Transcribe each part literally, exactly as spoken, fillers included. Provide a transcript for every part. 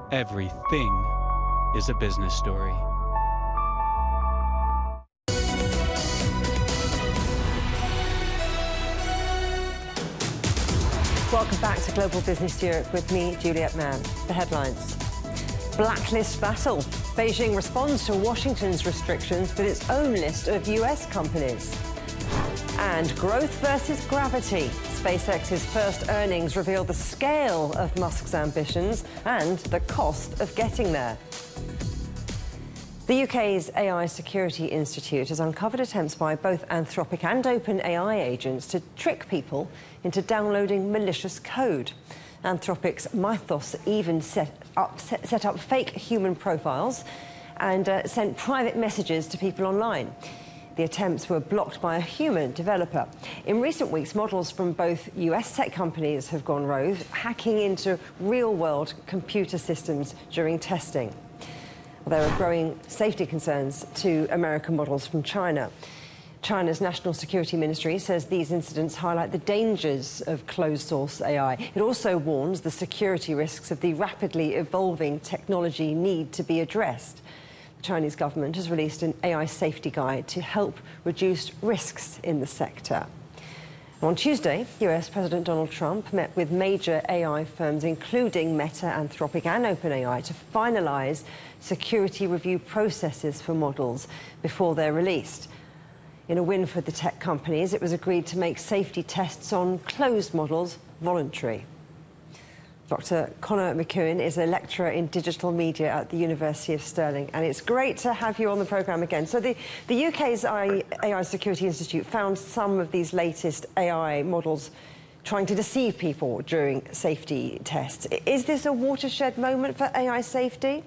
Everything is a business story. Welcome back to Global Business Europe with me, Juliet Mann. The headlines. Blacklist battle. Beijing responds to Washington's restrictions with its own list of U S companies. And growth versus gravity. SpaceX's first earnings reveal the scale of Musk's ambitions and the cost of getting there. The U K's A I Security Institute has uncovered attempts by both Anthropic and OpenAI agents to trick people into downloading malicious code. Anthropic's Mythos even set up, set, set up fake human profiles and uh, sent private messages to people online. The attempts were blocked by a human developer. In recent weeks, models from both U S tech companies have gone rogue, hacking into real-world computer systems during testing. There are growing safety concerns to American models from China. China's National Security Ministry says these incidents highlight the dangers of closed-source A I. It also warns the security risks of the rapidly evolving technology need to be addressed. The Chinese government has released an A I safety guide to help reduce risks in the sector. On Tuesday, U S President Donald Trump met with major A I firms, including Meta, Anthropic and OpenAI, to finalise security review processes for models before they're released. In a win for the tech companies, it was agreed to make safety tests on closed models voluntary. Doctor Conor McEwen is a lecturer in digital media at the University of Stirling, and it's great to have you on the programme again. So the, the U K's A I Security Institute found some of these latest A I models trying to deceive people during safety tests. Is this a watershed moment for A I safety?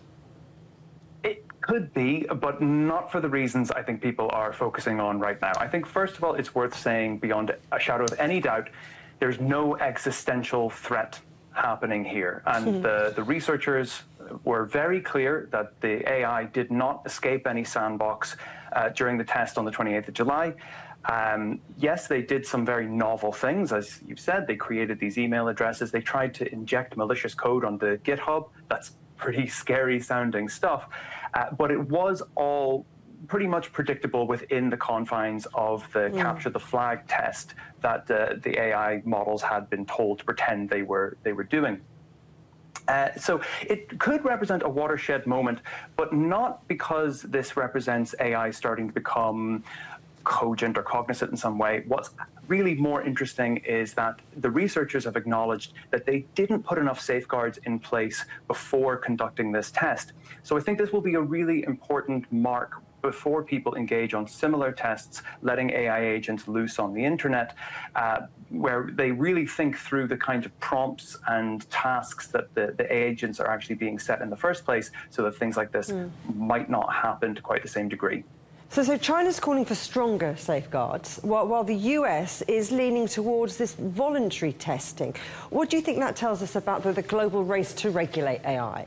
It could be, but not for the reasons I think people are focusing on right now. I think, first of all, it's worth saying beyond a shadow of any doubt, there's no existential threat happening here. And the, the researchers were very clear that the A I did not escape any sandbox uh, during the test on the twenty-eighth of July. Um, yes, they did some very novel things, as you've said. They created these email addresses. They tried to inject malicious code onto GitHub. That's pretty scary sounding stuff. Uh, but it was all pretty much predictable within the confines of the mm. capture the flag test that uh, the A I models had been told to pretend they were they were doing. Uh, so it could represent a watershed moment, but not because this represents A I starting to become cogent or cognizant in some way. What's really more interesting is that the researchers have acknowledged that they didn't put enough safeguards in place before conducting this test. So I think this will be a really important mark before people engage on similar tests, letting A I agents loose on the internet, uh, where they really think through the kind of prompts and tasks that the, the agents are actually being set in the first place, so that things like this mm. might not happen to quite the same degree. So, so China's calling for stronger safeguards, while, while the U S is leaning towards this voluntary testing. What do you think that tells us about the, the global race to regulate A I?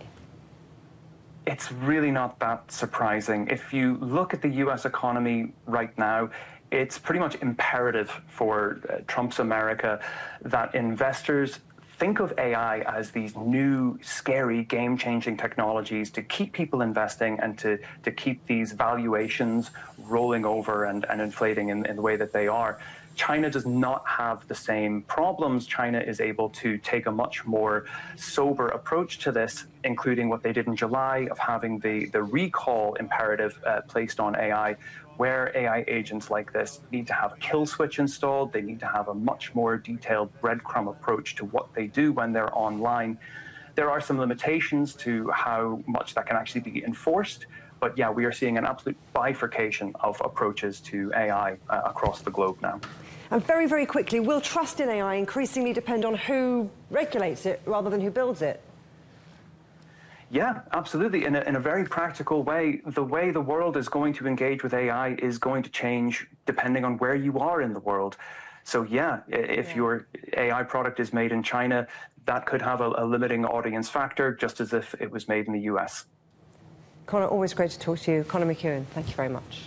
It's really not that surprising. If you look at the U S economy right now, it's pretty much imperative for uh, Trump's America that investors think of A I as these new, scary, game-changing technologies to keep people investing and to, to keep these valuations rolling over and, and inflating in, in the way that they are. China does not have the same problems. China is able to take a much more sober approach to this, including what they did in July of having the, the recall imperative uh, placed on A I, where A I agents like this need to have a kill switch installed. They need to have a much more detailed breadcrumb approach to what they do when they're online. There are some limitations to how much that can actually be enforced. But yeah, we are seeing an absolute bifurcation of approaches to A I uh, across the globe now. And very, very quickly, will trust in A I increasingly depend on who regulates it rather than who builds it? Yeah, absolutely. In a, in a very practical way, the way the world is going to engage with A I is going to change depending on where you are in the world. So yeah, if yeah. your A I product is made in China, that could have a, a limiting audience factor, just as if it was made in the U S. Conor, always great to talk to you. Conor McEwen, thank you very much.